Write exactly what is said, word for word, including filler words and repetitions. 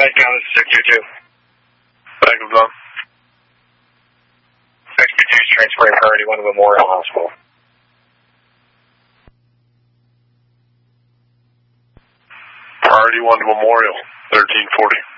Med count is six two two. Back of them. X two two is transferring priority one to Memorial Hospital. Priority one to Memorial, thirteen forty.